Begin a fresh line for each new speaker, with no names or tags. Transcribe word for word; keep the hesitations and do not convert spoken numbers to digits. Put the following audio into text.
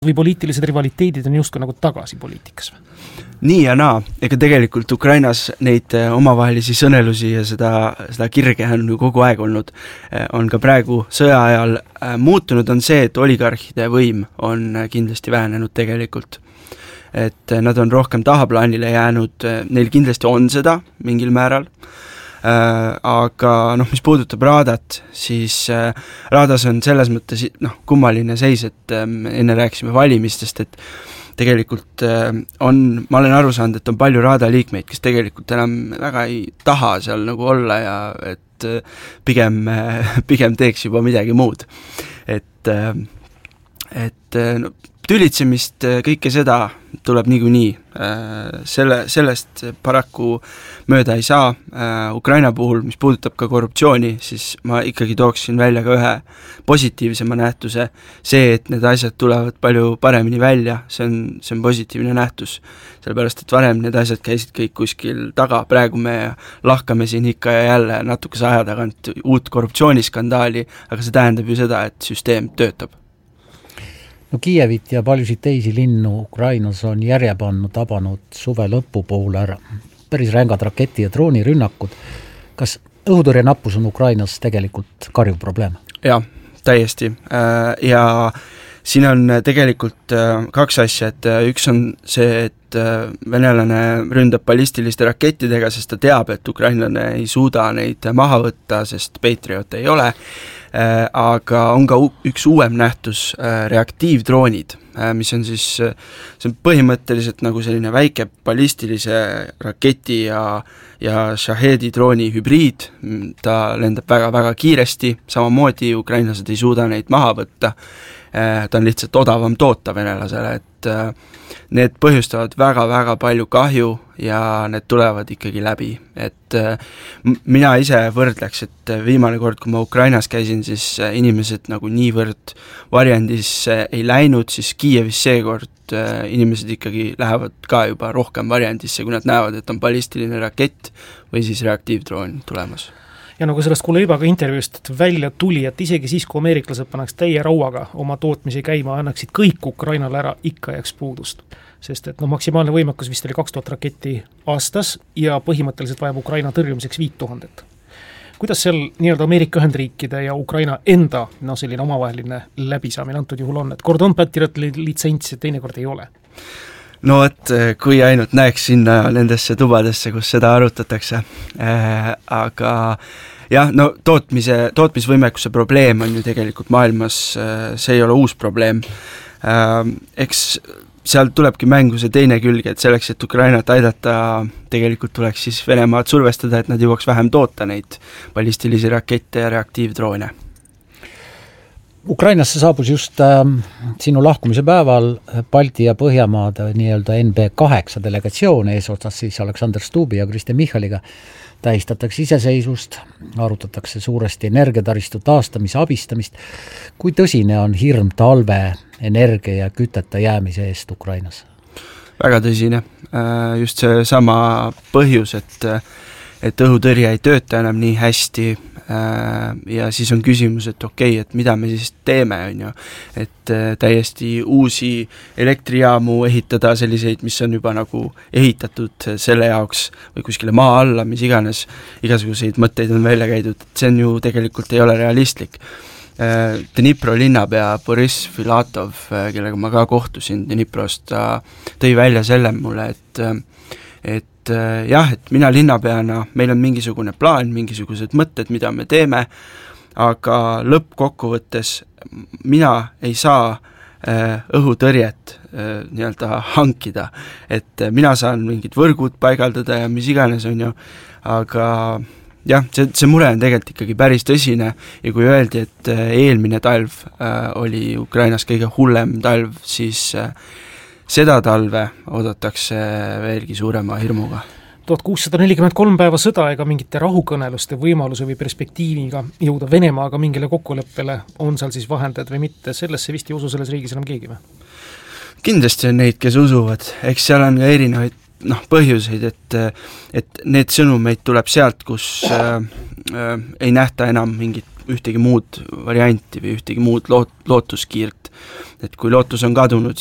või poliitilised rivaliteedid on justkui nagu tagasi poliitikas?
Nii ja naa, ega tegelikult Ukrainas neid omavahelisi sõnelusi ja seda, seda kirge on ju kogu aeg olnud, on ka praegu sõja ajal muutunud, on see, et oligarhide võim on kindlasti vähenenud tegelikult. Et nad on rohkem tahaplaanile jäänud, neil kindlasti on seda mingil määral, aga noh, mis puudutab Radat, siis Radas on selles mõttes noh, kummaline seis, et enne rääkisime valimistest, et tegelikult on, ma olen aru saanud, et on palju Rada liikmeid, kes tegelikult enam väga ei taha seal nagu olla ja et pigem, pigem teeks juba midagi muud. Et, et no, tülitsemist, kõike seda tuleb niikuinii. Selle, sellest paraku mööda ei saa. Ukraina puhul, mis puudutab ka korruptsiooni, siis ma ikkagi tooksin välja ka ühe positiivsema nähtuse. See, et need asjad tulevad palju paremini välja, see on, see on positiivne nähtus. Sellepärast, et varem need asjad käisid kõik kuskil taga. Praegu me lahkame siin ikka ja jälle natukese aja tagant uut korruptsiooniskandaali, aga see tähendab ju seda, et süsteem töötab.
No Kiievit ja paljusid teisi linnu Ukrainas on järjepannu tabanud suve lõpu poole ära. Päris rängad raketi- ja droonirünnakud. Kas õhutõrje nappus on Ukrainas tegelikult karjuv probleem?
Jah, täiesti. Ja siin on tegelikult kaks asja, et üks on see, et venelane ründab ballistiliste rakettidega, sest ta teab, et ukrainlane ei suuda neid maha võtta, sest Patriot ei ole. Aga on ka üks uuem nähtus, reaktiivdroonid, mis on siis see on põhimõtteliselt nagu selline väike ballistilise raketi ja, ja Shahedi drooni hübriid. Ta lendab väga-väga kiiresti, samamoodi ukrainlased ei suuda neid maha võtta. Ta on lihtsalt odavam toota venelasele, et need põhjustavad väga-väga palju kahju ja need tulevad ikkagi läbi. Et mina ise võrdleks, et viimane kord, kui ma Ukrainas käisin, siis inimesed nagu niivõrd varjendis ei läinud, siis Kiievis seekord inimesed ikkagi lähevad ka juba rohkem varjendisse, kui nad näevad, et on ballistiline rakett või siis reaktiivdroon tulemas.
Ja nagu sellest Kuleibaga intervjuust välja tuli, et isegi siis, kui ameeriklased paneks täie rauaga oma tootmisi käima, annaksid kõik Ukrainale ära, ikka jääks puudust. Sest et no, maksimaalne võimekus vist oli kaks tuhat raketti aastas ja põhimõtteliselt vajab Ukraina tõrjumiseks viis tuhat. Kuidas seal nii-öelda Ameerika Ühendriikide ja Ukraina enda no, selline omavaheline läbisaamine antud juhul on, et kord on Patriot litsents ja teine kord ei ole?
No et kui ainult näeks sinna nendesse tubadesse, kus seda arutatakse, äh, aga jah, no tootmise, tootmisvõimekuse probleem on ju tegelikult maailmas, see ei ole uus probleem. Äh, eks seal tulebki mängu see teine külg, et selleks, et Ukrainat aidata, tegelikult tuleks siis Venemaad survestada, et nad jõuaks vähem toota neid ballistilisi rakette ja reaktiivdroone.
Ukrainasse saabus just äh, sinu lahkumise päeval Balti ja Põhjamaade nii-öelda N B kaheksa delegatsioon eesotsas siis Aleksander Stubi ja Kristen Michaliga. Tähistatakse iseseisvust, arutatakse suuresti energiataristu taastamise abistamist. Kui tõsine on hirm talve energia ja küteta jäämise eest Ukrainas?
Väga tõsine. Just see sama põhjus, et, et õhutõrje ei tööta enam nii hästi ja siis on küsimus, et okei, okay, et mida me siis teeme, on ju, et täiesti uusi elektrijaamu ehitada, selliseid, mis on juba nagu ehitatud selle jaoks või kuskile maa alla, mis iganes, igasuguseid mõtteid on välja käidud, et see on ju tegelikult ei ole realistlik. Dnipro linnapea Boris Filatov, kellega ma ka kohtusin Dniprost, ta tõi välja selle mulle, et, et jah, et mina linnapeana, meil on mingisugune plaan, mingisugused mõtted, mida me teeme, aga lõppkokkuvõttes mina ei saa õhutõrjet nii-öelda hankida, et mina saan mingid võrgud paigaldada ja mis iganes on ju, aga jah, see, see mure on tegelikult ikkagi päris tõsine ja kui öeldi, et eelmine talv oli Ukrainas kõige hullem talv, siis seda talve oodatakse veelgi suurema hirmuga.
tuhat kuussada nelikümmend kolm päeva sõda ega mingite rahukõneluste võimaluse või perspektiiviga jõuda Venemaaga mingile kokkuleppele, on seal siis vahendajad või mitte, sellesse vist ei usu selles riigis enam keegi või?
Kindlasti on neid, kes usuvad, eks seal on ka erinevaid noh, põhjuseid, et, et need sõnumeid tuleb sealt, kus äh, äh, ei nähta enam mingit ühtegi muud varianti või ühtegi muud loot-, lootuskiirt. Et kui lootus on kadunud,